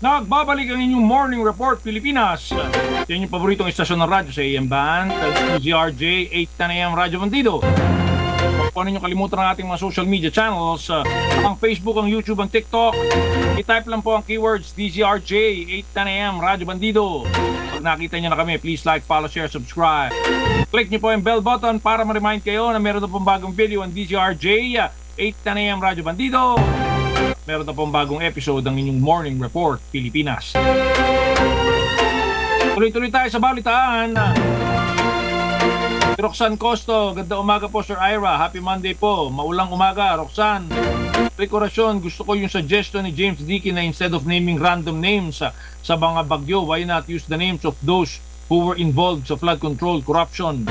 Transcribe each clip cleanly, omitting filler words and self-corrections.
Nagbabalik ang inyong Morning Report Pilipinas. Sa inyong paboritong istasyon ng radyo sa AM Band, DZRJ 8:10 AM Radyo Bandido. Kung ano nyo kalimutan ng ating mga social media channels, ang Facebook, ang YouTube, ang TikTok. I-type lang po ang keywords DZRJ 8:10 AM Radyo Bandido. Pag nakita nyo na kami, please like, follow, share, subscribe. Click nyo po yung bell button para ma-remind kayo na meron na pong bagong video ang DZRJ 8:10 AM Radyo Bandido. Meron na pong bagong episode ng inyong Morning Report Pilipinas. Tuloy-tuloy tayo sa balitaan. Roxanne Costo, ganda umaga po Sir Ira. Happy Monday po. Maulang umaga, Roxanne. Dekorasyon, gusto ko yung suggestion ni James Dickey na instead of naming random names sa mga bagyo, why not use the names of those who were involved sa flood control corruption?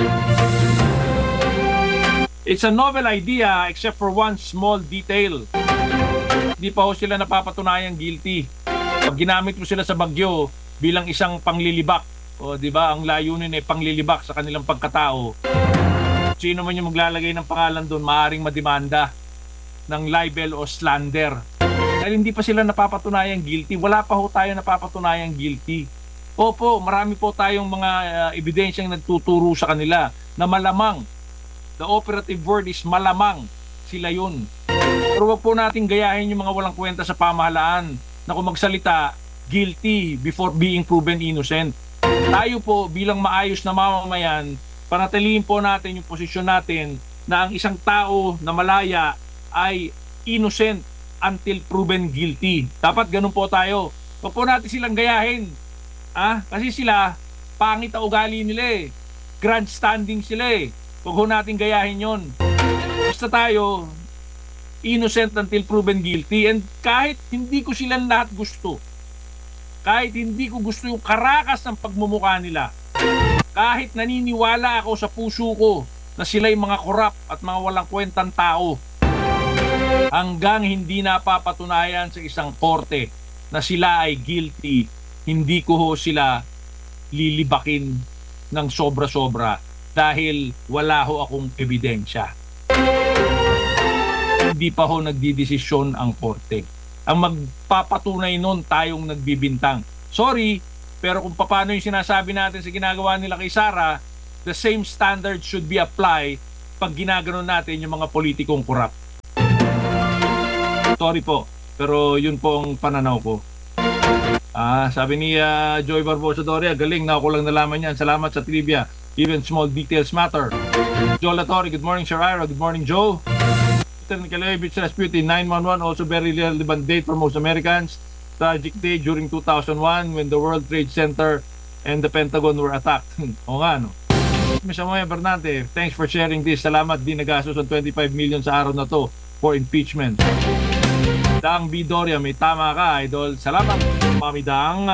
It's a novel idea except for one small detail. Hindi pa ho sila napapatunayang guilty. Pag ginamit mo sila sa bagyo bilang isang panglilibak, o di ba, ang layunin ay panglilibak sa kanilang pagkatao. Sino man yung maglalagay ng pangalan doon, maaaring mademanda ng libel o slander. Dahil hindi pa sila napapatunayang guilty, wala pa ho tayo napapatunayang guilty. Opo, marami po tayong mga ebidensyang nagtuturo sa kanila na malamang, the operative word is malamang, sila yun. Pero wag po natin gayahin yung mga walang kwenta sa pamahalaan na kung magsalita, guilty before being proven innocent. Tayo po bilang maayos na mamamayan, panatilihin po natin yung posisyon natin na ang isang tao na malaya ay innocent until proven guilty. Dapat ganun po tayo. Wag po natin silang gayahin. Kasi sila, pangit ang ugali nila eh. Grandstanding sila eh. Wag po natin gayahin yon. Basta tayo, innocent until proven guilty. And kahit hindi ko silang lahat gusto, kahit hindi ko gusto yung karakas ng pagmumukha nila, kahit naniniwala ako sa puso ko na sila'y mga korap at mga walang kwentang tao, hanggang hindi napapatunayan sa isang korte na sila ay guilty, hindi ko ho sila lilibakin ng sobra-sobra dahil wala ho akong ebidensya. Hindi pa ho nagdidesisyon ang korte. Ang magpapatunay nun tayong nagbibintang. Sorry, pero kung paano yung sinasabi natin sa ginagawa nila kay Sara, the same standard should be applied pag ginaganon natin yung mga politikong korap. Sorry po, pero yun po ang pananaw ko. Sabi ni Joy Barbosa Doria, galing na ako lang nalaman yan. Salamat sa trivia. Even small details matter. Joe Latorre, good morning Sir Ira. Good morning Joe. Kalevich Rasputin, 9/11 also very relevant date for most Americans. Tragic day during 2001 when the World Trade Center and the Pentagon were attacked. O nga, no? Mr. Moya Bernante, thanks for sharing this. Salamat din nagastos ng 25 million sa araw na to for impeachment. Daang B. Doria, may tama ka, idol. Salamat, Mami Daang.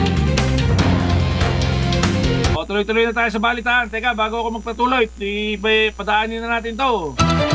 O, tuloy-tuloy na tayo sa balitaan. Teka, bago ako magpatuloy, padaanin na natin to.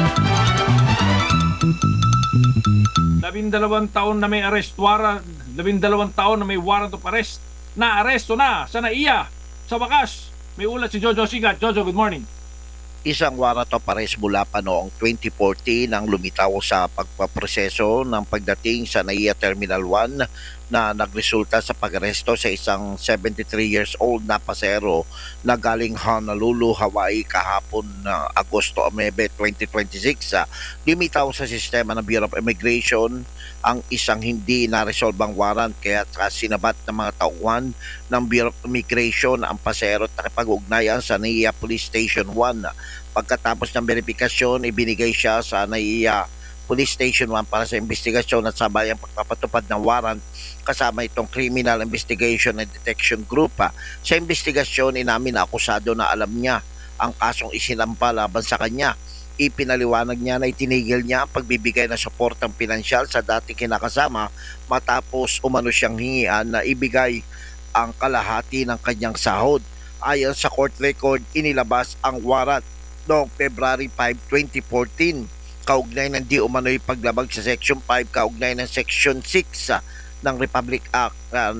12 taon na may arrest warrant, 12 taon na may warrant of arrest, na-aresto na sa NAIA. Sa wakas, may ulat si Jojo Sigat. Jojo, good morning. Isang warrant of arrest mula pa noong 2014 ang lumitaw sa pagpaproseso ng pagdating sa NAIA Terminal 1 na nagresulta sa pag-aresto sa isang 73 years old na pasero na galing Honolulu, Hawaii kahapon na Agosto 9, 2026. Lumitaw sa sistema ng Bureau of Immigration ang isang hindi na-resolvang warrant kaya sinabat ng mga tauhan ng Bureau of Immigration ang pasero at nakipag-ugnayan sa NAIA Police Station 1. Pagkatapos ng verifikasyon, ibinigay siya sa NAIA Police Station 1 para sa investigasyon at sabayang pagpapatupad ng warrant kasama itong Criminal Investigation and Detection Group. Sa investigasyon, inamin na akusado na alam niya ang kasong isinampa laban sa kanya. Ipinaliwanag niya na itinigil niya ang pagbibigay ng suportang pinansyal sa dating kinakasama matapos umano siyang hingian na ibigay ang kalahati ng kanyang sahod. Ayon sa court record, inilabas ang warrant noong February 5, 2014 kaugnay ng di umano'y paglabag sa Section 5 kaugnay ng Section 6 ng Republic Act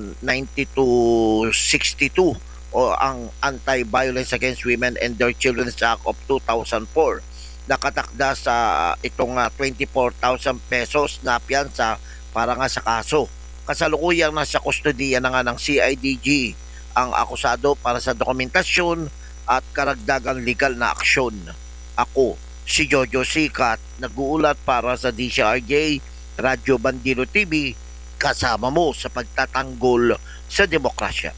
9262 o ang Anti-Violence Against Women and Their Children Act of 2004. Nakatakda sa itong 24,000 pesos na piyansa para nga sa kaso. Kasalukuyang nasa kustodiya na nga ng CIDG ang akusado para sa dokumentasyon at karagdagang legal na aksyon. Ako, si Jojo Sikat, nag-uulat para sa DCRJ, Radyo Bandilo TV, kasama mo sa pagtatanggol sa demokrasya.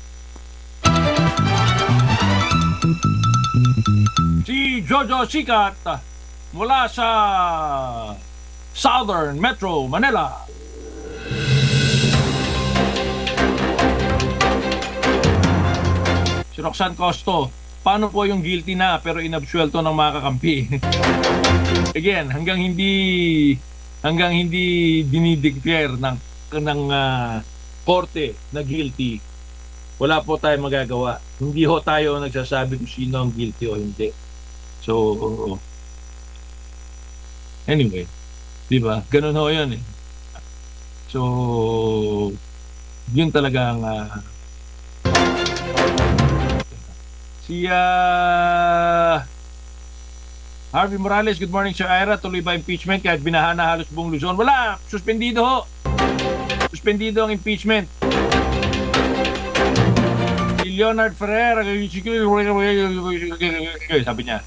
Si Jojo Sikat mula sa Southern Metro Manila. Si Roxanne Costo, paano po yung guilty na pero inabsuelto ng mga kakampi? Again, hanggang hindi dinideclare ng korte na guilty, wala po tayong magagawa. Hindi ho tayo nagsasabi kung sino ang guilty o hindi. So, anyway, di ba? Ganun ho yun eh. So, yun talagang si Harvey Morales, good morning Sir Ira. Tuloy ba impeachment kahit binaha na halos buong Luzon? Wala, suspendido ho. Suspendido ang impeachment. Si Leonard Ferrer, sabi niya.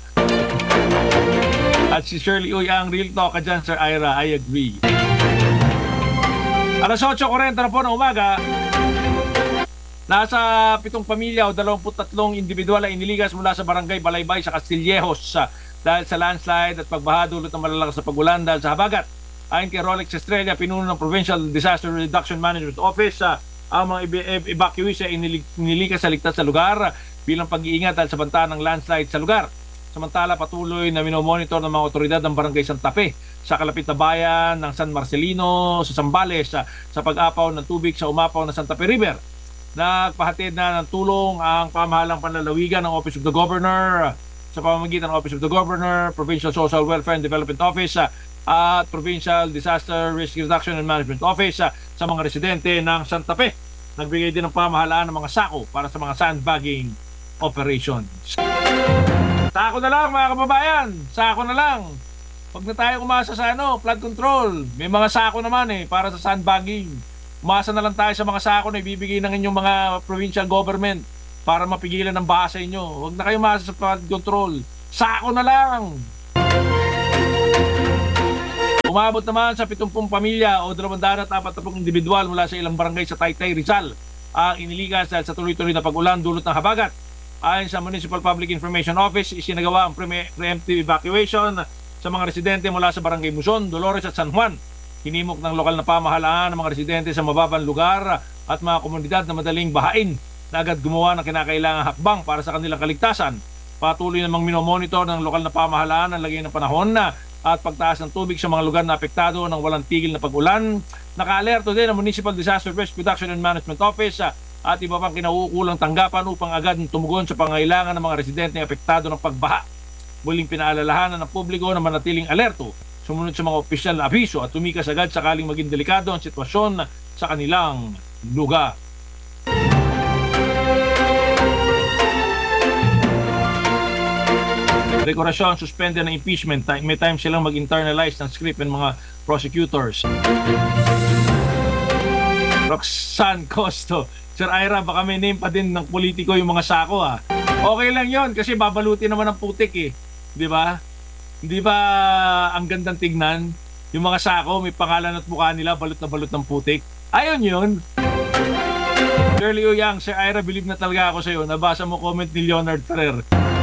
At si Shirley Uy, ang real talk ka dyan Sir Ira, I agree. Alas 8:40 na po ng umaga, nasa 7 pamilya o 23 individual ay iniligas mula sa barangay Balaybay sa Castillejos dahil sa landslide at pagbaha dulot ng malalakas na pagulan dahil sa habagat. Ayon kay Rolex Estrella, pinuno ng Provincial Disaster Reduction Management Office, ang mga evacuees ay inilikas sa ligtas sa lugar bilang pag-iingat dahil sa banta ng landslide sa lugar. Samantala, patuloy na minomonitor ng mga otoridad ng Barangay Santa Fe sa kalapit na bayan ng San Marcelino sa Zambales sa pag-apaw ng tubig sa umapaw na Santa Fe River. Nagpahatid na ng tulong ang pamahalang panlalawigan ng Office of the Governor sa pamamagitan ng Office of the Governor, Provincial Social Welfare and Development Office at Provincial Disaster Risk Reduction and Management Office sa mga residente ng Santa Fe. Nagbigay din ng pamahalaan ng mga sako para sa mga sandbagging operations. Sako na lang mga kababayan, sako na lang. Huwag na tayo umasa sa flood control. May mga sako naman para sa sandbagging. Umasa na lang tayo sa mga sako na ibibigay ng inyong mga provincial government para mapigilan ng baha sa inyo. Huwag na kayo umasa sa flood control. Sako na lang. Umabot naman sa 70 pamilya o 240 individual mula sa ilang barangay sa Taytay, Rizal ang iniligas dahil sa tuloy-tuloy na pag-ulan dulot ng habagat. Ayon sa Municipal Public Information Office, isinagawa ang preemptive evacuation sa mga residente mula sa Barangay Muson, Dolores at San Juan. Hinimok ng lokal na pamahalaan ng mga residente sa mababang lugar at mga komunidad na madaling bahain na agad gumawa ng kinakailangang hakbang para sa kanilang kaligtasan. Patuloy namang minomonitor ng lokal na pamahalaan ang lagay ng panahon at pagtaas ng tubig sa mga lugar na apektado ng walang tigil na pag-ulan. Naka-alerto din ang Municipal Disaster Risk Reduction and Management Office at iba pang kinauukulang tanggapan upang agad tumugon sa pangailangan ng mga residente apektado ng pagbaha. Muling pinaalalahanan ng publiko na manatiling alerto, sumunod sa mga opisyal na abiso at tumikas agad sakaling maging delikado ang sitwasyon sa kanilang lugar. Dekorasyon, suspended ng impeachment. May time silang mag-internalize ng script ng mga prosecutors. Roxanne Costo, Sir Ira, baka may name pa din ng politiko yung mga sako Okay lang yon kasi babalutin naman ng putik Di ba? Hindi ba ang gandang tignan? Yung mga sako, may pangalan at mukha nila, balot na balot ng putik. Ayun yun. Shirley Uyang, Sir Ira, believe na talaga ako sa'yo. Nabasa mo comment ni Leonard Ferrer.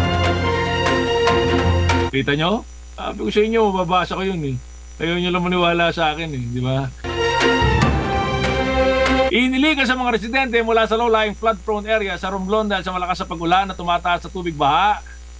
Kita nyo? Sabi ko sa inyo, mababasa ko yun Ayaw nyo lang maniwala sa akin di ba? Iniligas sa mga residente mula sa low-lying flood-prone area sa Romblon dahil sa malakas na pag-ulan na tumataas sa tubig baha.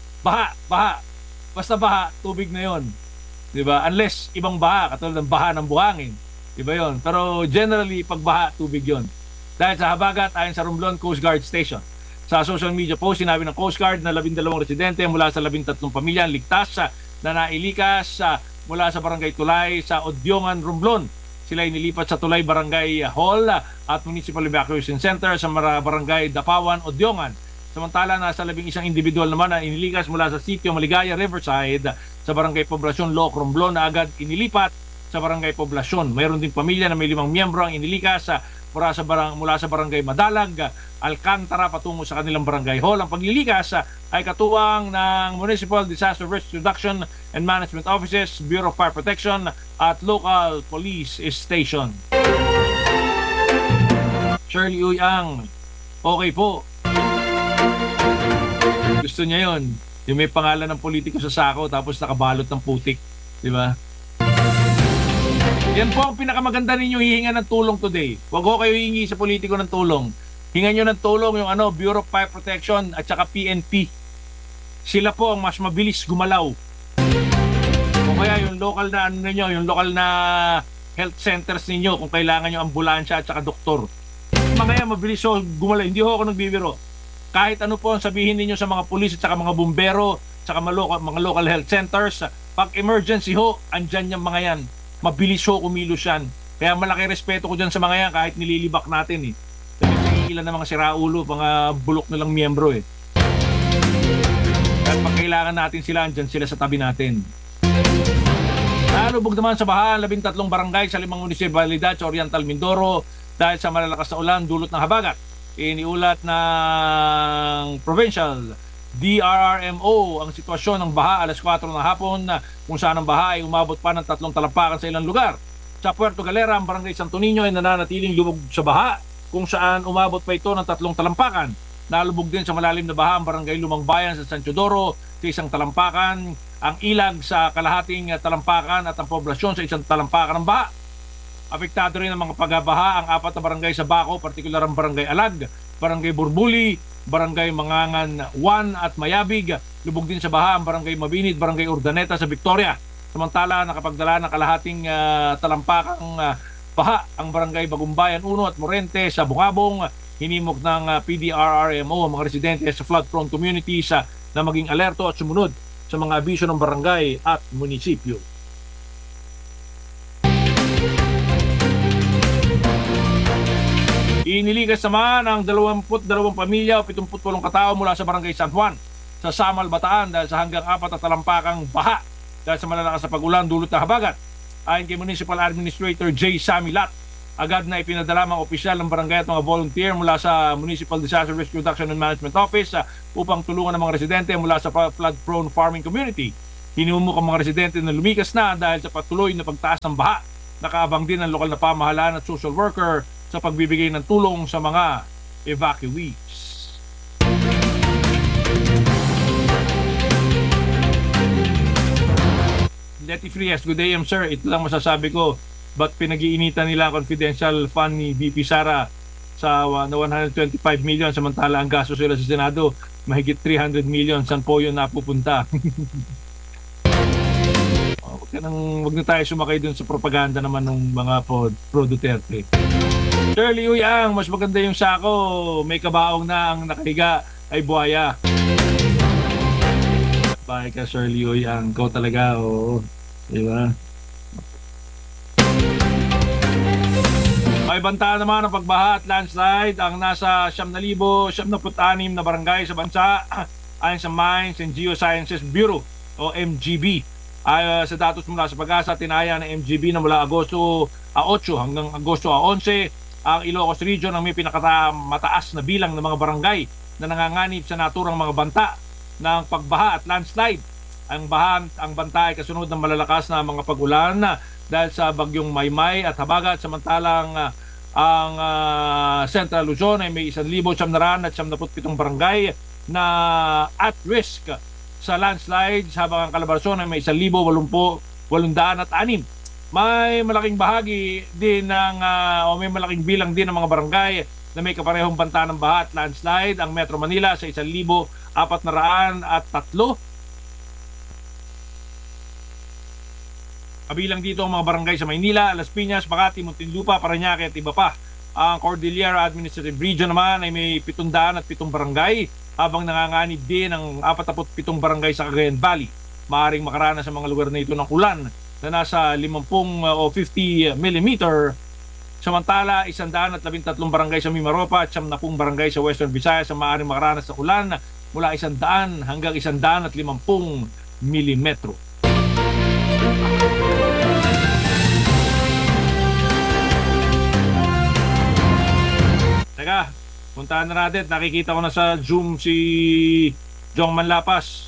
Basta baha, tubig na yon. Di ba? Unless ibang baha, katulad ng baha ng buhangin. Di ba yon? Pero generally, pag baha, tubig yon. Dahil sa habagat, ayon sa Romblon Coast Guard Station. Sa social media post, sinabi ng Coast Guard na 12 residente mula sa 13 pamilya ligtas na nailikas mula sa Barangay Tulay sa Odyongan, Romblon. Sila inilipat sa Tulay Barangay Hall at Municipal Evacuation Center sa Barangay Dapawan, Odyongan. Samantala, nasa 11 individual naman na inilikas mula sa sitio Maligaya, Riverside sa Barangay Poblasyon, Loc, Romblon na agad inilipat sa Barangay Poblasyon. Mayroon din pamilya na may 5 miyembro ang inilikas mula sa barangay Madalag, Alcantara patungo sa kanilang barangay hall. Ang paglilikas ay katuwang ng Municipal Disaster Risk Reduction and Management Offices, Bureau of Fire Protection at local police station. Shirley Uyang, okay po. Gusto niya yon, yung may pangalan ng politiko sa sako tapos nakabalot ng putik, di ba? Yan po ang pinakamaganda ninyo hihinga ng tulong today. Huwag ko kayo hihingi sa politiko ng tulong. Hingan nyo ng tulong yung Bureau of Fire Protection at saka PNP. Sila po ang mas mabilis gumalaw. O kaya yung local na ninyo, yung local na health centers ninyo kung kailangan nyo ambulansya at saka doktor. Mga yan mabilis so gumalaw. Hindi ho ako nagbibiro. Kahit ano po ang sabihin ninyo sa mga pulis at saka mga bumbero, at saka mga local health centers, pag emergency ho, andyan yung mga yan. Mabilis ho kumilos yan. Kaya malaki respeto ko dyan sa mga yan kahit nililibak natin eh. Kasi ilan ng mga siraulo, mga bulok na lang miyembro eh. At pag kailangan natin sila, andyan sila sa tabi natin. Nalubog naman sa baha, 13 barangay sa 5 munisipalidad sa Oriental Mindoro dahil sa malalakas na ulan dulot ng habagat. Iniulat ng Provincial DRRMO ang sitwasyon ng baha alas 4 ng hapon kung saan ang baha ay umabot pa ng 3 talampakan sa ilang lugar. Sa Puerto Galera, ang barangay Santo Niño ay nananatiling lubog sa baha kung saan umabot pa ito ng 3 talampakan. Nalubog din sa malalim na baha ang barangay Lumang Bayan sa San Teodoro sa 1 talampakan, ang Ilag sa kalahating talampakan at ang poblasyon sa 1 talampakan ng baha. Apektado rin ang mga pagbabaha ang 4 na barangay sa Baco, partikular ang barangay Alag, barangay Burbuli, barangay Mangangan 1 at Mayabig. Lubog din sa baha ang barangay Mabinid, barangay Urdaneta sa Victoria. Samantala, nakapagdala ng kalahating talampakang baha ang barangay Bagumbayan 1 at Morente sa Bungabong. Hinimok ng PDRRMO ang mga residente sa flood-prone communities na maging alerto at sumunod sa mga abiso ng barangay at munisipyo. Iniligas naman ang 22 pamilya o 78 katao mula sa barangay San Juan sa Samal, Bataan dahil sa hanggang 4 na talampakang baha dahil sa malalakas na pag-ulan dulot ng habagat. Ayon kay Municipal Administrator J. Samilat, agad na ipinadala mga opisyal ng barangay at mga volunteer mula sa Municipal Disaster Risk Reduction and Management Office upang tulungan ang mga residente mula sa flood-prone farming community. Hinumok ang mga residente na lumikas na dahil sa patuloy na pagtaas ng baha. Nakaabang din ang lokal na pamahalaan at social worker sa pagbibigay ng tulong sa mga evacuees. Letty Frias, good day, sir. Ito lang masasabi ko. Ba't pinag-iinitan nila confidential fund ni VP Sara sa 125 million samantala ang gasto sila sa Senado mahigit 300 million? Saan po yun napupunta? Wag na tayo sumakay dun sa propaganda naman ng mga pro Duterte. Shirley Uyang, mas maganda yung sako. May kabaong na ang nakahiga ay buhaya. Bye ka, Shirley Uyang. Ikaw talaga, oo. Diba? May banta naman ang pagbaha at landslide ang nasa 7,76 na barangay sa bansa ayon sa Mines and Geosciences Bureau o MGB. Sa datos mula sa Pag-asa, tinaya ng MGB na mula Agosto 8 hanggang Agosto 11 ang Ilocos Region ang may pinakamataas na bilang ng mga barangay na nanganganib sa naturang mga banta ng pagbaha at landslide. Ang banta ay kasunod ng malalakas na mga pag-ulan dahil sa bagyong Maymay at habagat, samantalang ang Central Luzon ay may 1,977 barangay na at risk sa landslides, habang ang Calabarzon ay may 1,806. May malaking bahagi din may malaking bilang din ng mga barangay na may kaparehong banta ng baha at landslide. Ang Metro Manila sa 1,403. Kabilang dito ang mga barangay sa Maynila, Las Piñas, Makati, Muntinlupa, Parañaque at iba pa. Ang Cordillera Administrative Region naman ay may 707 barangay, habang nanganganib din ang 47 barangay sa Cagayan Valley. Maaring makaranas sa mga lugar na ito ng ulan na nasa 50 o 50 mm. Samantala, 113 barangay sa Mimaropa at 70 barangay sa Western Visayas ang maaaring makaranas sa ulan mula 100 hanggang 150 mm. Puntahan na natin. Nakikita ko na sa Zoom si Jong Manlapas.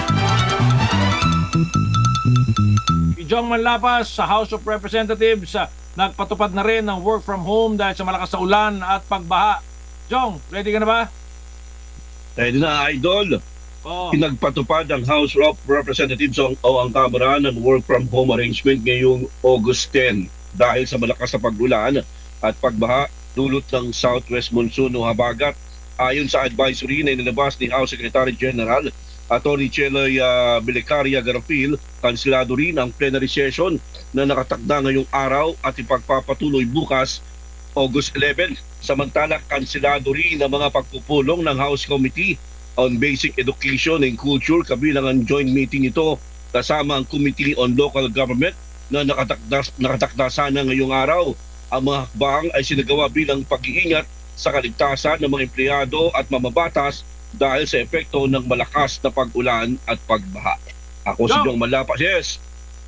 Si Jong Manlapas sa House of Representatives nagpatupad na rin ng work from home dahil sa malakas na ulan at pagbaha. Jong, ready ka na ba? Dahil na, Idol, Oo. pinagpatupad ang House of Representatives o ang Kamara ng work from home arrangement ngayong August 10 dahil sa malakas na pag-ulan at pagbaha dulot ng southwest monsoon o habagat. Ayon sa advisory na inilabas ni House Secretary General Atty. Cheloy Bilicaria Garapil, kansilado rin ang plenary session na nakatakda ngayong araw at ipagpapatuloy bukas August 11. Samantala, kansilado rin ang mga pagpupulong ng House Committee on Basic Education and Culture kabilang ang joint meeting ito kasama ang Committee on Local Government na nakatakda sana ngayong araw. Ang mga hakbang ay sinagawa bilang pag-iingat sa kaligtasan ng mga empleyado at mamabatas dahil sa epekto ng malakas na pag-ulan at pagbaha. Ako si Jong. Jong Malapas. Yes.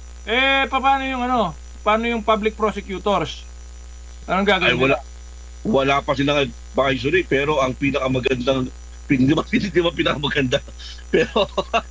Paano yung Paano yung public prosecutors? Anong Ay gagawin? wala pa silang advisory pero ang pinakamagandang hindi ba pinakamaganda pero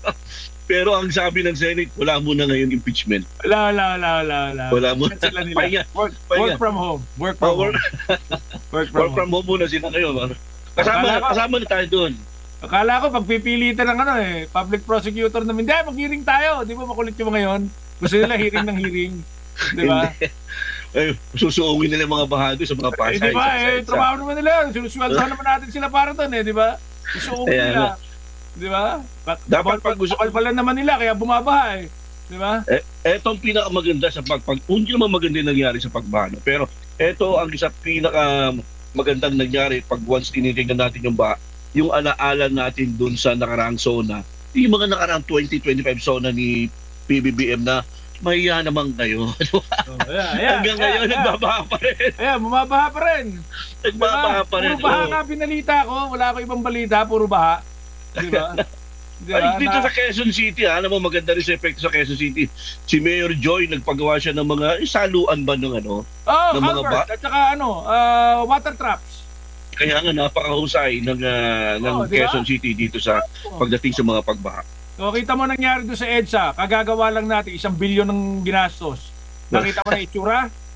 pero ang sabi ng Senate wala muna ngayon impeachment. Wala. Wala muna. Sila nila. Pahinga. Work Pahinga. from home. Work Oh, from home. Work from Work from home. home muna sila ngayon. Akala ko- Kasama na tayo doon. Akala ko pagpipilitan ng public prosecutor namin. Hindi, mag-hearing tayo. Di ba makulit yung mga yon? Gusto nila hearing ng hearing. Di ba? Ay, susuungin nila yung mga bahagi sa mga pasay. Di ba? Trabaho naman nila. Sinusweldohan naman natin sila para doon di ba? Gusto Kaya nila. Di ba? Dapat pag gusto Kapal naman nila, kaya bumabaha Di ba? etong pinakamaganda sa hindi naman maganda yung nangyari sa pagbano. Pero eto ang isa pinaka magandang nangyari pag once tinitingnan natin yung alaala natin dun sa nakaraang zona. Yung mga nakaraang 20-25 zona ni PBBM na mahiya naman kayo. Hanggang ngayon, nagbabaha pa rin. Bumabaha pa rin. Nagbabaha pa rin. Puro baha nga binalita ko. Wala ko ibang balita, puro baha. Di ba? Ay, dito sa Quezon City, alam mo maganda rin sa epekto sa Quezon City. Si Mayor Joy, nagpagawa siya ng mga saluan ba ng ng mga culvert. At saka water traps. Kaya nga napakahusay ng Di ba? Quezon City dito sa pagdating sa mga pagbaha. So, kita mo nangyari doon sa EDSA. Kagagawa lang natin 1 bilyon ng ginastos. Nakita mo na itsura?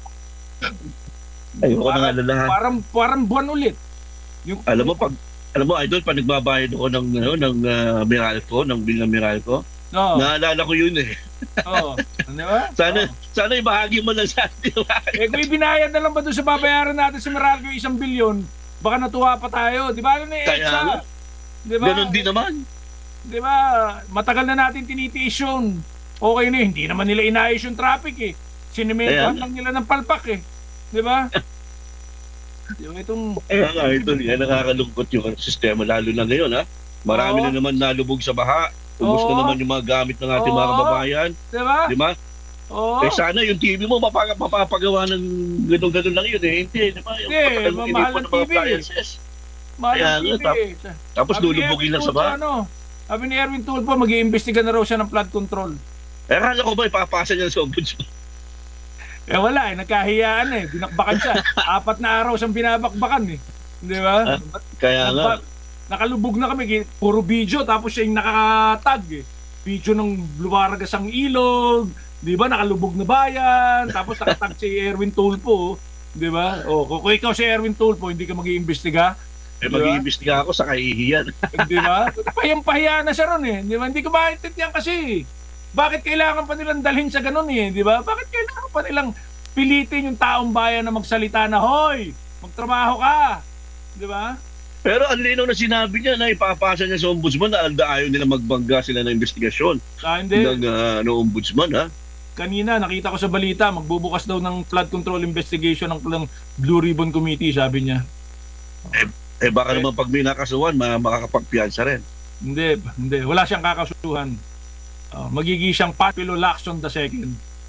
Ayoko na nga lalahan. Parang buwan ulit. Alam mo Idol, pag nagbabayad ako ng Meralco, ng bill ng Meralco, No. naalala ko yun eh. Oo. Di ba? Sana ibahagi mo lang sa atin. Kung ibinayad na lang ba doon sa babayaran natin sa Meralco yung 1 bilyon, baka natuwa pa tayo. Di ba? Ano na Kaya EDSA? nga. Di ba? Ganon din naman. Di ba? Matagal na natin tinitiis yun. Okay na hindi naman nila inayos yung traffic Sinimentohan Ayan. lang nila ng palpak Di ba? Yung itong... Kaya nga, Idol, nakakalungkot yung sistema lalo na ngayon ha. Marami Oo. na naman nalubog sa baha. Ubus Oo. na naman yung mga gamit ng ating mga Oo. kababayan. Di ba? Di ba? Oo. Sana yung TV mo mapapagawa ng ganun-ganun lang yun Hindi, di ba? Yung Hindi, patagal mong mahal inipon ng ng mga TV. appliances. Mahal Kaya ang nga, TV. Tapos Sabi ni lulubugin Erwin lang sa Tulfo, baha. Sabi ni Erwin Tulfo, mag-iimbestiga na raw siya ng flood control. Akala ko ba ipapasa niya sa ombudsman? Wala nagkahiyaan Binakbakan siya. 4 na araw siyang binabakbakan Di ba? Kaya nga. Nakalubog na kami. Puro video. Tapos siya yung nakakatag Video ng luwaragas ang ilog. Di ba? Nakalubog na bayan. Tapos nakatag si Erwin Tulfo. Di ba? Kung ikaw si Erwin Tulfo, hindi ka mag-iimbestiga. Diba? Mag-iimbestiga ako sa kahihiyan. Di ba? Pahiyang-pahiya na siya ron Di ba? Hindi ko maintindihan kasi. Bakit kailangan pa nilang dalhin sa ganun Di ba? Bakit kailangan pa nilang pilitin yung taong bayan na magsalita na, hoy, magtrabaho ka. Di ba? Pero ang linaw na sinabi niya na ipapasa niya sa ombudsman na ayaw nila magbangga sila ng investigasyon Hindi. ng ombudsman ha. Kanina, nakita ko sa balita, magbubukas daw ng flood control investigation ng Blue Ribbon Committee, sabi niya. Baka naman pag may nakasuhan, makakapagpiyansa rin. Hindi. Wala siyang kakasuhan. Magiging siyang Panfilo Lacson II.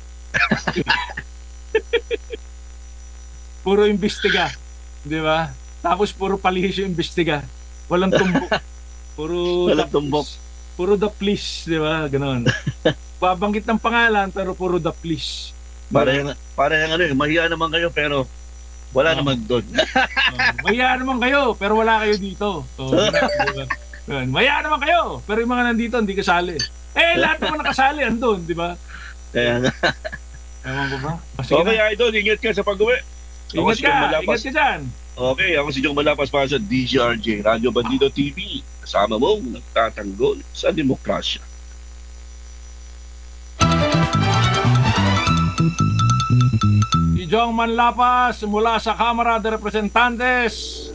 Puro imbestiga. Di ba? Tapos puro palihis yung imbestiga. Walang tumbok. Walang tumbok. Puro the please. Di ba? Ganon. Babanggit ng pangalan pero puro the please. Para yung mahiya naman kayo pero Wala naman doon. Maya naman kayo, pero wala kayo dito. Diba? Yun, maya naman kayo, pero yung mga nandito hindi kasali. Lahat naman nakasali, andun, di ba? Kaya nga. Ewan ko ba? Sige Okay, na. Idol, ingat ka sa pag-uwi. Ako Ingat si Jong ka Malapas. dyan. Okay, ako si Jong Malapas para sa DZRJ, Radyo Bandido TV. Kasama mong nagtatanggol sa demokrasya. Si Jong Manlapas mula sa Kamara de Representantes